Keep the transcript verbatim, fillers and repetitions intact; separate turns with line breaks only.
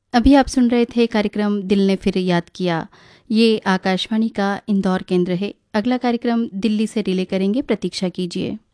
अभी आप सुन रहे थे कार्यक्रम दिल ने फिर याद किया। ये आकाशवाणी का इंदौर केंद्र है। अगला कार्यक्रम दिल्ली से रिले करेंगे, प्रतीक्षा कीजिए।